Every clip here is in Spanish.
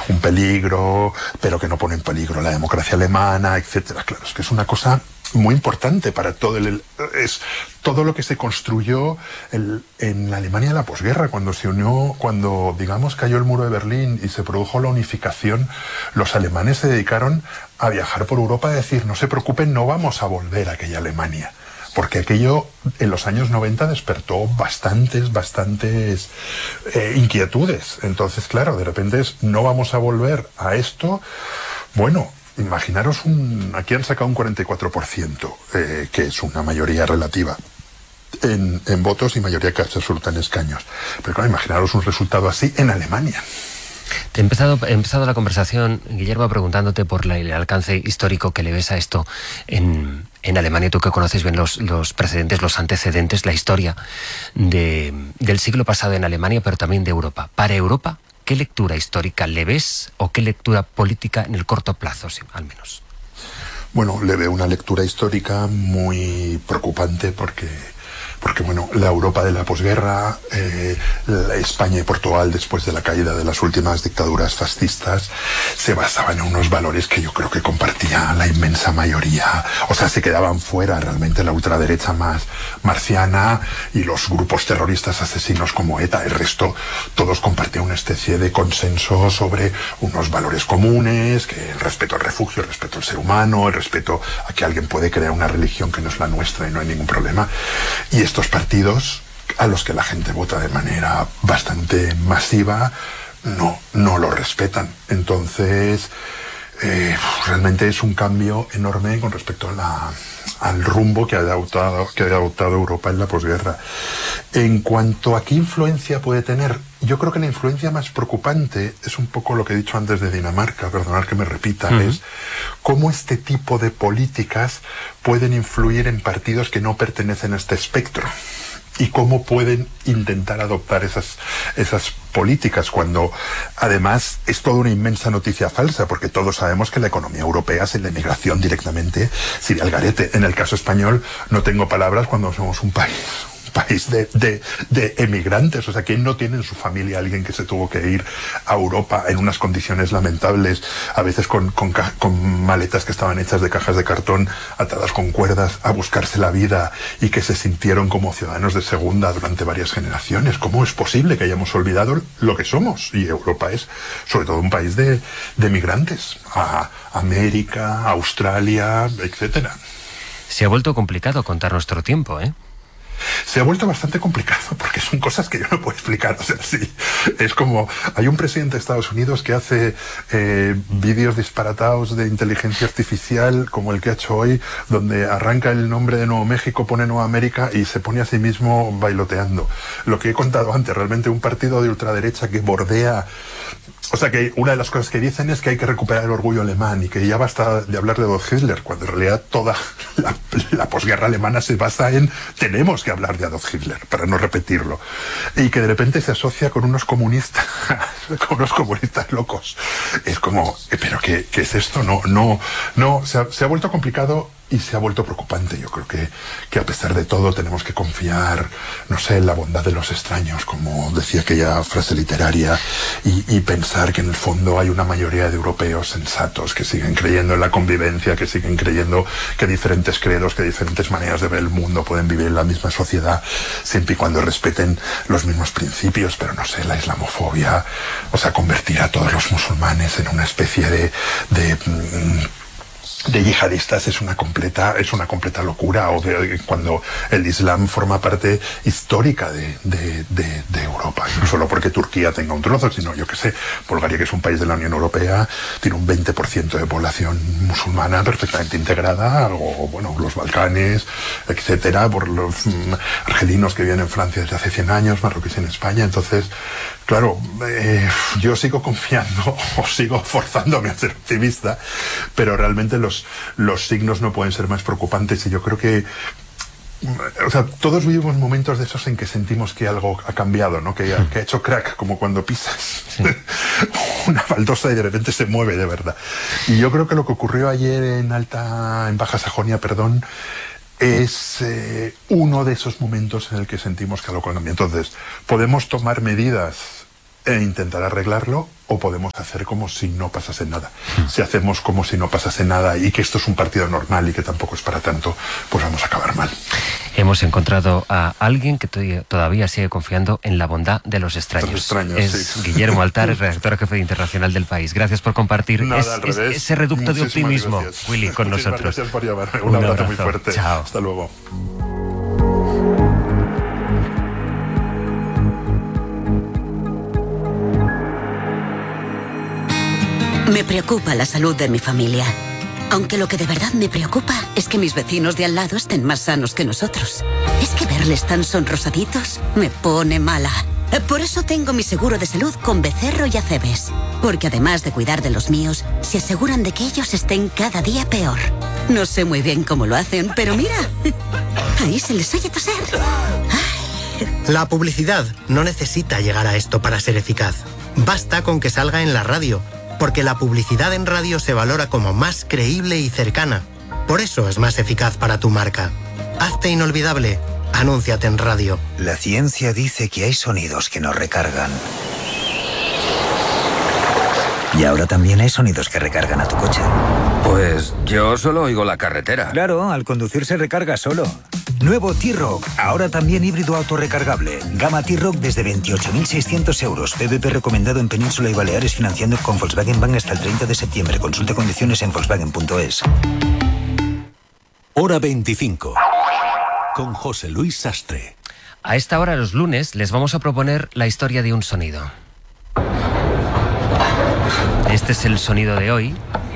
un peligro, pero que no pone en peligro la democracia alemana, etcétera. Claro, es que es una cosa muy importante para todo es todo lo que se construyó en la Alemania de la posguerra, cuando digamos cayó el muro de Berlín y se produjo la unificación. Los alemanes se dedicaron a viajar por Europa y decir: no se preocupen, no vamos a volver a aquella Alemania, porque aquello en los años 90 despertó bastantes inquietudes. Entonces, claro, de repente no vamos a volver a esto. Bueno, imaginaros, aquí han sacado un 44%, que es una mayoría relativa en votos y mayoría casi absoluta en escaños. Pero claro, imaginaros un resultado así en Alemania. He empezado la conversación, Guillermo, preguntándote por el alcance histórico que le ves a esto en Alemania. Tú que conoces bien los precedentes, los antecedentes, la historia del siglo pasado en Alemania, pero también de Europa. Para Europa, ¿qué lectura histórica le ves o qué lectura política en el corto plazo, sí, al menos? Bueno, le veo una lectura histórica muy preocupante porque bueno, la Europa de la posguerra, la España y Portugal después de la caída de las últimas dictaduras fascistas, se basaban en unos valores que yo creo que compartía la inmensa mayoría. O sea, se quedaban fuera realmente la ultraderecha más marciana y los grupos terroristas asesinos como ETA. El resto, todos compartían una especie de consenso sobre unos valores comunes, que el respeto al refugio, el respeto al ser humano, el respeto a que alguien puede crear una religión que no es la nuestra y no hay ningún problema. Y estos partidos, a los que la gente vota de manera bastante masiva, no lo respetan. Entonces, realmente es un cambio enorme con respecto al rumbo que ha adoptado Europa en la posguerra. En cuanto a qué influencia puede tener, yo creo que la influencia más preocupante es un poco lo que he dicho antes de Dinamarca, perdonad que me repita, es cómo este tipo de políticas pueden influir en partidos que no pertenecen a este espectro. Y cómo pueden intentar adoptar esas políticas cuando además es toda una inmensa noticia falsa, porque todos sabemos que la economía europea sin la emigración directamente sería el garete. En el caso español no tengo palabras cuando somos un país de emigrantes. O sea, ¿quién no tiene en su familia alguien que se tuvo que ir a Europa en unas condiciones lamentables, a veces con maletas que estaban hechas de cajas de cartón atadas con cuerdas, a buscarse la vida, y que se sintieron como ciudadanos de segunda durante varias generaciones? ¿Cómo es posible que hayamos olvidado lo que somos? Y Europa es sobre todo un país de emigrantes a América, Australia, etcétera. Se ha vuelto complicado contar nuestro tiempo, ¿eh? Se ha vuelto bastante complicado porque son cosas que yo no puedo explicar. O sea, sí, es como hay un presidente de Estados Unidos que hace vídeos disparatados de inteligencia artificial como el que ha hecho hoy, donde arranca el nombre de Nuevo México, pone Nueva América y se pone a sí mismo bailoteando. Lo que he contado antes, realmente un partido de ultraderecha que bordea. O sea, que una de las cosas que dicen es que hay que recuperar el orgullo alemán y que ya basta de hablar de Adolf Hitler, cuando en realidad toda la posguerra alemana se basa en tenemos que hablar de Adolf Hitler, para no repetirlo. Y que de repente se asocia con unos comunistas locos. Es como, ¿pero qué es esto? No, se ha vuelto complicado y se ha vuelto preocupante. Yo creo que a pesar de todo tenemos que confiar, no sé, en la bondad de los extraños, como decía aquella frase literaria, y pensar que en el fondo hay una mayoría de europeos sensatos que siguen creyendo en la convivencia, que siguen creyendo que diferentes credos, que diferentes maneras de ver el mundo pueden vivir en la misma sociedad, siempre y cuando respeten los mismos principios. Pero no sé, la islamofobia, o sea, convertir a todos los musulmanes en una especie de yihadistas es una completa locura. O cuando el Islam forma parte histórica de Europa, y no solo porque Turquía tenga un trozo, sino, yo que sé, Bulgaria, que es un país de la Unión Europea, tiene un 20% de población musulmana perfectamente integrada, o bueno, los Balcanes, etcétera, por los argelinos que viven en Francia desde hace 100 años, marroquíes en España. Entonces, claro, yo sigo confiando o sigo forzándome a ser optimista, pero realmente los signos no pueden ser más preocupantes. Y yo creo que, o sea, todos vivimos momentos de esos en que sentimos que algo ha cambiado, ¿no? Que ha hecho crack, como cuando pisas una baldosa y de repente se mueve de verdad. Y yo creo que lo que ocurrió ayer en Baja Sajonia, es uno de esos momentos en el que sentimos que algo cambia. Entonces, podemos tomar medidas e intentar arreglarlo, o podemos hacer como si no pasase nada. Si hacemos como si no pasase nada y que esto es un partido normal y que tampoco es para tanto, pues vamos a acabar mal. Hemos encontrado a alguien que todavía sigue confiando en la bondad de los extraños. Es sí. Guillermo Altares, redactor jefe de Internacional del País. Gracias por compartir ese reducto de optimismo, Willy, con nosotros. Gracias por llamarme. Un abrazo muy fuerte. Chao. Hasta luego. Me preocupa la salud de mi familia. Aunque lo que de verdad me preocupa es que mis vecinos de al lado estén más sanos que nosotros. Es que verles tan sonrosaditos me pone mala. Por eso tengo mi seguro de salud con Becerro y Acebes. Porque además de cuidar de los míos, se aseguran de que ellos estén cada día peor. No sé muy bien cómo lo hacen, pero mira, ahí se les oye toser. Ay. La publicidad no necesita llegar a esto para ser eficaz. Basta con que salga en la radio, porque la publicidad en radio se valora como más creíble y cercana. Por eso es más eficaz para tu marca. Hazte inolvidable. Anúnciate en radio. La ciencia dice que hay sonidos que nos recargan. Y ahora también hay sonidos que recargan a tu coche. Pues yo solo oigo la carretera. Claro, al conducir se recarga solo. Nuevo T-Roc, ahora también híbrido autorrecargable. Gama T-Roc desde 28.600 euros. PVP recomendado en Península y Baleares, financiando con Volkswagen Bank hasta el 30 de septiembre. Consulta condiciones en volkswagen.es. Hora 25. Con José Luis Sastre. A esta hora, los lunes, les vamos a proponer la historia de un sonido. Este es el sonido de hoy.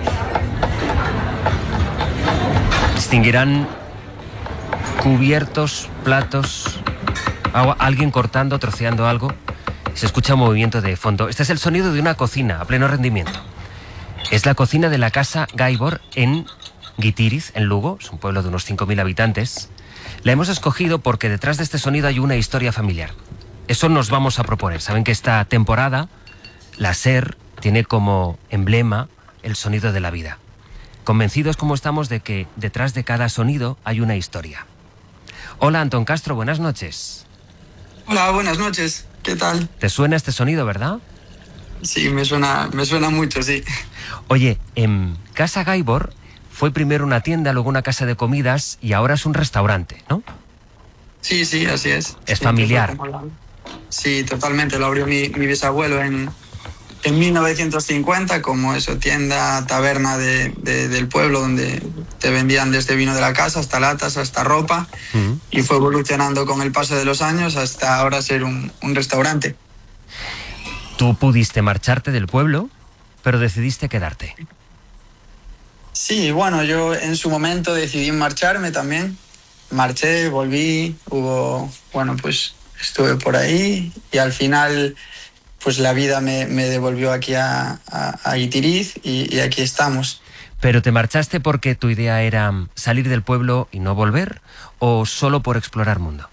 Distinguirán cubiertos, platos, agua, alguien cortando, troceando algo. Se escucha un movimiento de fondo. Este es el sonido de una cocina a pleno rendimiento. Es la cocina de la casa Gaibor en Guitiriz, en Lugo. Es un pueblo de unos 5.000 habitantes. La hemos escogido porque detrás de este sonido hay una historia familiar. Eso nos vamos a proponer. Saben que esta temporada, la SER tiene como emblema el sonido de la vida. Convencidos como estamos de que detrás de cada sonido hay una historia. Hola, Antón Castro, buenas noches. Hola, buenas noches. ¿Qué tal? ¿Te suena este sonido, verdad? Sí, me suena mucho, sí. Oye, en Casa Gaibor fue primero una tienda, luego una casa de comidas y ahora es un restaurante, ¿no? Sí, así es. Es sí, familiar. Sí, totalmente. Lo abrió mi bisabuelo en 1950, como eso, tienda, taberna del pueblo, donde te vendían desde vino de la casa hasta latas, hasta ropa, y fue evolucionando con el paso de los años hasta ahora ser un restaurante. Tú pudiste marcharte del pueblo, pero decidiste quedarte. Sí, bueno, yo en su momento decidí marcharme también. Marché, volví, pues estuve por ahí y al final pues la vida me devolvió aquí a Guitiriz y aquí estamos. ¿Pero te marchaste porque tu idea era salir del pueblo y no volver, o solo por explorar mundo?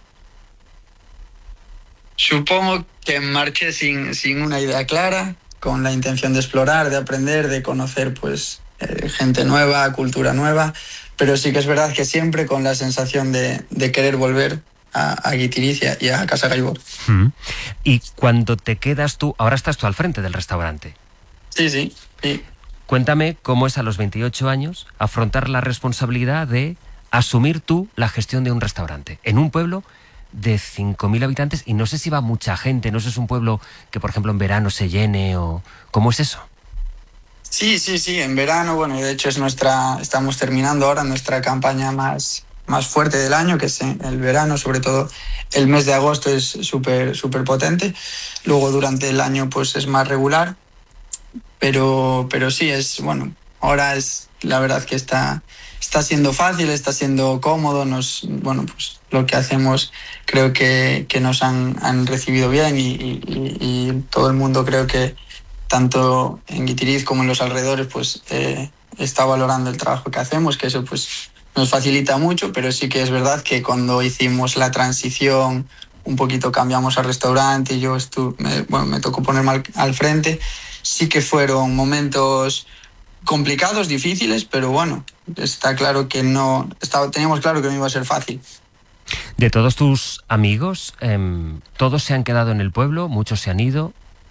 Supongo que marché sin una idea clara, con la intención de explorar, de aprender, de conocer pues gente nueva, cultura nueva, pero sí que es verdad que siempre con la sensación de querer volver a Guitiriz y a Casa Gaibor. Y cuando te quedas tú, ahora estás tú al frente del restaurante. Sí. Cuéntame cómo es a los 28 años afrontar la responsabilidad de asumir tú la gestión de un restaurante en un pueblo de 5.000 habitantes, y no sé si va mucha gente, no sé si es un pueblo que por ejemplo en verano se llene, o ¿cómo es eso? Sí, en verano, bueno, de hecho estamos terminando ahora nuestra campaña más fuerte del año, que es el verano, sobre todo el mes de agosto es súper potente. Luego durante el año pues es más regular, pero sí, ahora es la verdad que está siendo fácil, está siendo cómodo. Pues lo que hacemos creo que nos han recibido bien y todo el mundo, creo que tanto en Guitiriz como en los alrededores pues está valorando el trabajo que hacemos, que eso pues nos facilita mucho. Pero sí que es verdad que cuando hicimos la transición, un poquito cambiamos al restaurante y yo me tocó ponerme al frente. Sí que fueron momentos complicados, difíciles, pero bueno, está claro que teníamos claro que no iba a ser fácil. De todos tus amigos, ¿todos se han quedado en el pueblo? ¿Muchos se han ido?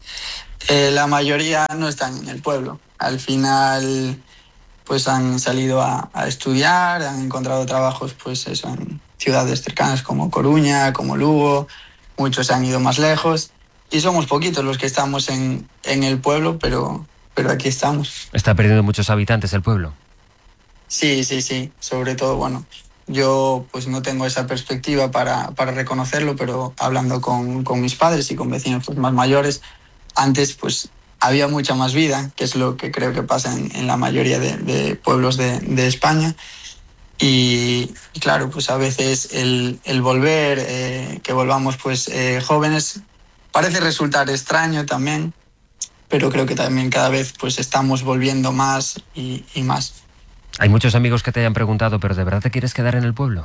La mayoría no están en el pueblo. Al final, pues han salido a estudiar, han encontrado trabajos, pues eso, en ciudades cercanas como Coruña, como Lugo. Muchos se han ido más lejos y somos poquitos los que estamos en el pueblo, pero aquí estamos. ¿Está perdiendo muchos habitantes el pueblo? Sí. Sobre todo, bueno, yo pues no tengo esa perspectiva para reconocerlo, pero hablando con mis padres y con vecinos pues, más mayores, antes pues había mucha más vida, que es lo que creo que pasa en la mayoría de pueblos de España. Y claro, pues a veces el volver, que volvamos pues jóvenes, parece resultar extraño también, pero creo que también cada vez pues estamos volviendo más y más. Hay muchos amigos que te hayan preguntado, ¿pero de verdad te quieres quedar en el pueblo?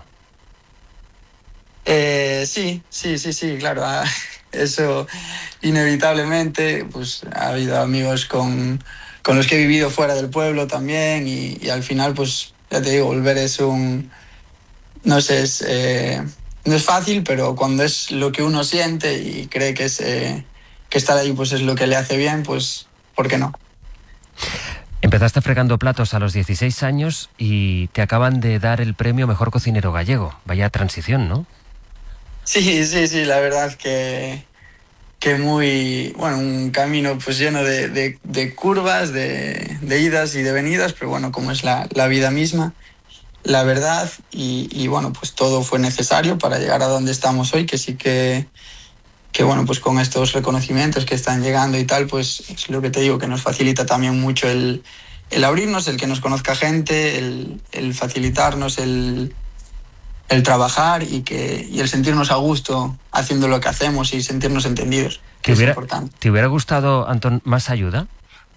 Sí, claro. Eso inevitablemente, pues ha habido amigos con los que he vivido fuera del pueblo también y al final, pues ya te digo, volver es no sé, no es fácil, pero cuando es lo que uno siente y cree que estar ahí pues es lo que le hace bien, pues ¿por qué no? Empezaste fregando platos a los 16 años y te acaban de dar el premio Mejor Cocinero Gallego. Vaya transición, ¿no? Sí, la verdad que muy, bueno, un camino pues lleno de curvas, de idas y de venidas, pero bueno, como es la vida misma, la verdad, y bueno, pues todo fue necesario para llegar a donde estamos hoy, que sí que bueno, pues con estos reconocimientos que están llegando y tal, pues es lo que te digo, que nos facilita también mucho el abrirnos, el que nos conozca gente, el facilitarnos el trabajar y el sentirnos a gusto haciendo lo que hacemos y sentirnos entendidos, que es importante. ¿Te hubiera gustado, Antón, más ayuda?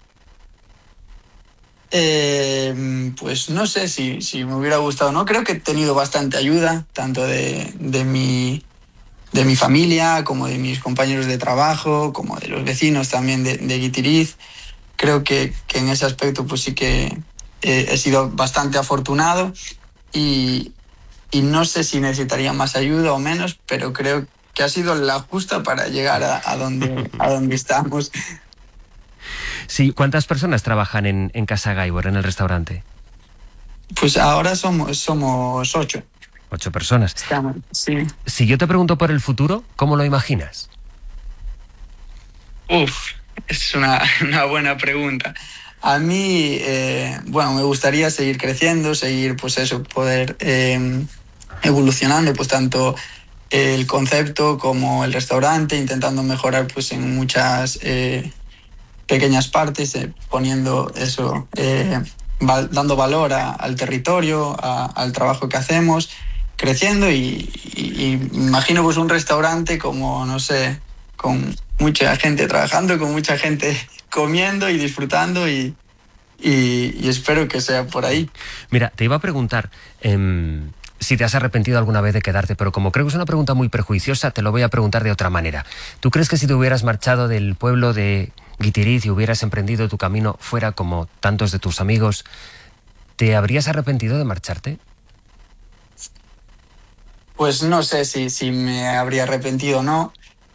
Pues no sé si me hubiera gustado o no. Creo que he tenido bastante ayuda, tanto de mi familia, como de mis compañeros de trabajo, como de los vecinos también de Guitiriz. Creo que en ese aspecto pues sí que he sido bastante afortunado y no sé si necesitaría más ayuda o menos, pero creo que ha sido la justa para llegar a donde estamos. Sí, ¿cuántas personas trabajan en Casa Gaibor, en el restaurante? Pues ahora somos 8. 8 personas. Sí. Si yo te pregunto por el futuro, ¿cómo lo imaginas? Es una buena pregunta. A mí, bueno, me gustaría seguir creciendo, seguir, pues eso, poder evolucionando, pues tanto el concepto como el restaurante, intentando mejorar pues en muchas pequeñas partes, poniendo eso, dando valor al territorio, al trabajo que hacemos, creciendo y imagino pues un restaurante como, no sé, con mucha gente trabajando, con mucha gente comiendo y disfrutando y espero que sea por ahí. Mira, te iba a preguntar si te has arrepentido alguna vez de quedarte, pero como creo que es una pregunta muy prejuiciosa, te lo voy a preguntar de otra manera. ¿Tú crees que si te hubieras marchado del pueblo de Guitiriz y hubieras emprendido tu camino fuera como tantos de tus amigos, te habrías arrepentido de marcharte? Pues no sé si me habría arrepentido o no,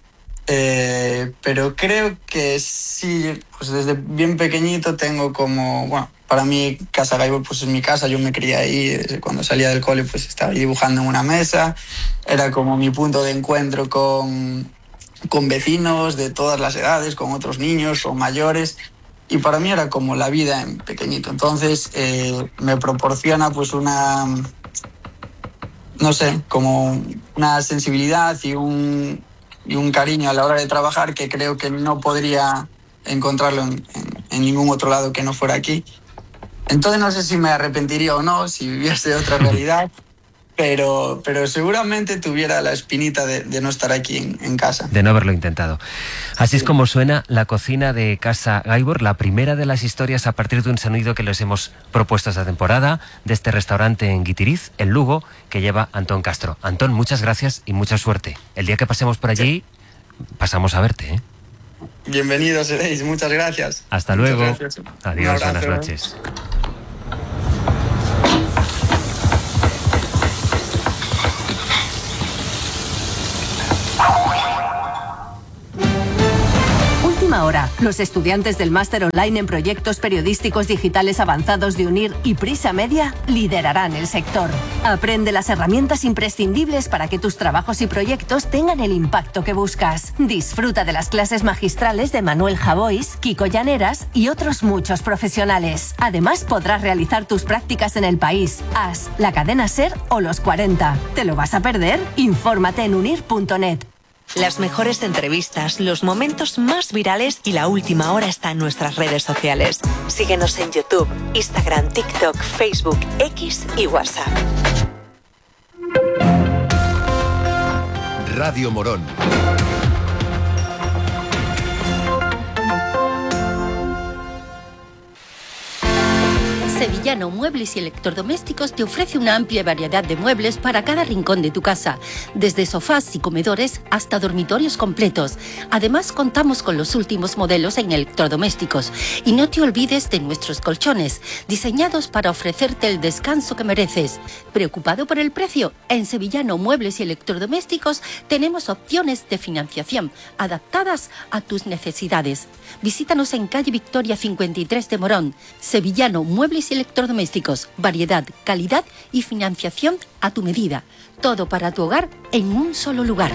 pero creo que sí, pues desde bien pequeñito tengo como, bueno, para mí Casa Gaibor pues es mi casa, yo me crié ahí, desde cuando salía del cole pues estaba ahí dibujando en una mesa, era como mi punto de encuentro con vecinos de todas las edades, con otros niños o mayores, y para mí era como la vida en pequeñito. Entonces me proporciona pues una, no sé, como una sensibilidad y un cariño a la hora de trabajar que creo que no podría encontrarlo en ningún otro lado que no fuera aquí. Entonces no sé si me arrepentiría o no, si viviese otra realidad, pero seguramente tuviera la espinita de no estar aquí en casa. De no haberlo intentado. Así es como suena la cocina de Casa Gaibor, la primera de las historias a partir de un sonido que les hemos propuesto esta temporada, de este restaurante en Guitiriz, en Lugo, que lleva Antón Castro. Antón, muchas gracias y mucha suerte. El día que pasemos por allí, pasamos a verte, ¿eh? Bienvenidos seréis, muchas gracias. Hasta luego. Adiós, abrazo. buenas noches. última hora. Los estudiantes del máster online en proyectos periodísticos digitales avanzados de UNIR y Prisa Media liderarán el sector. Aprende las herramientas imprescindibles para que tus trabajos y proyectos tengan el impacto que buscas. Disfruta de las clases magistrales de Manuel Javois, Kiko Llaneras y otros muchos profesionales. Además, podrás realizar tus prácticas en El País, AS, la cadena SER o Los 40. ¿Te lo vas a perder? Infórmate en unir.net. Las mejores entrevistas, los momentos más virales y la última hora está en nuestras redes sociales. Síguenos en YouTube, Instagram, TikTok, Facebook, X y WhatsApp. Radio Morón. Sevillano Muebles y Electrodomésticos te ofrece una amplia variedad de muebles para cada rincón de tu casa, desde sofás y comedores hasta dormitorios completos. Además, contamos con los últimos modelos en electrodomésticos. Y no te olvides de nuestros colchones, diseñados para ofrecerte el descanso que mereces. ¿Preocupado por el precio? En Sevillano Muebles y Electrodomésticos tenemos opciones de financiación adaptadas a tus necesidades. Visítanos en calle Victoria 53 de Morón. Sevillano Muebles y Electrodomésticos, variedad, calidad y financiación a tu medida. Todo para tu hogar en un solo lugar.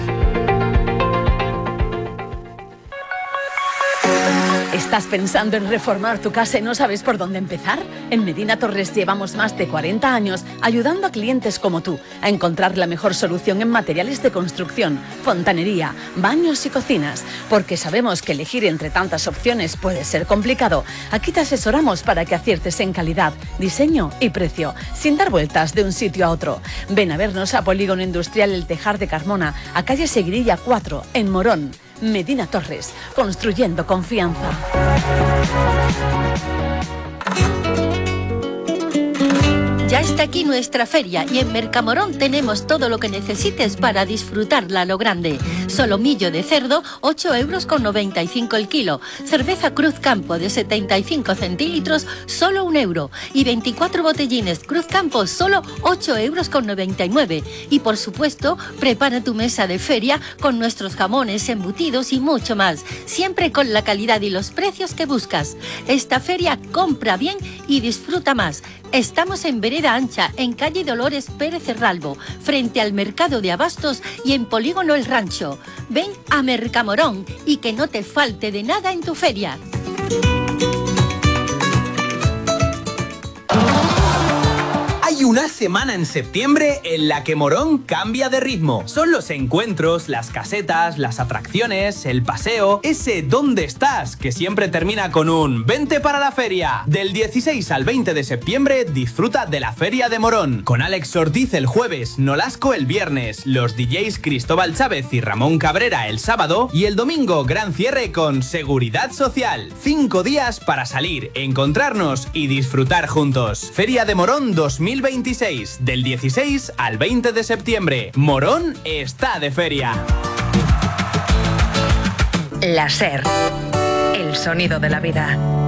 ¿Estás pensando en reformar tu casa y no sabes por dónde empezar? En Medina Torres llevamos más de 40 años ayudando a clientes como tú a encontrar la mejor solución en materiales de construcción, fontanería, baños y cocinas. Porque sabemos que elegir entre tantas opciones puede ser complicado. Aquí te asesoramos para que aciertes en calidad, diseño y precio, sin dar vueltas de un sitio a otro. Ven a vernos a Polígono Industrial El Tejar de Carmona, a calle Seguirilla 4, en Morón. Medina Torres, construyendo confianza. Ya está aquí nuestra feria y en Mercamorón tenemos todo lo que necesites para disfrutarla a lo grande. Solomillo de cerdo, 8,95 € el kilo. Cerveza Cruz Campo de 75 centilitros, solo 1 euro. Y 24 botellines Cruz Campo, solo 8,99 €. Y por supuesto, prepara tu mesa de feria con nuestros jamones, embutidos y mucho más. Siempre con la calidad y los precios que buscas. Esta feria compra bien y disfruta más. Estamos en Vereda Ancha, en calle Dolores Pérez Herralbo, frente al Mercado de Abastos y en Polígono El Rancho. Ven a Mercamorón y que no te falte de nada en tu feria. Hay una semana en septiembre en la que Morón cambia de ritmo. Son los encuentros, las casetas, las atracciones, el paseo, ese ¿dónde estás? Que siempre termina con un «Vente para la feria». Del 16 al 20 de septiembre disfruta de la Feria de Morón. Con Alex Ortiz el jueves, Nolasco el viernes, los DJs Cristóbal Chávez y Ramón Cabrera el sábado y el domingo gran cierre con Seguridad Social. 5 días para salir, encontrarnos y disfrutar juntos. Feria de Morón 2026, del 16 al 20 de septiembre. Morón está de feria. La SER, el sonido de la vida.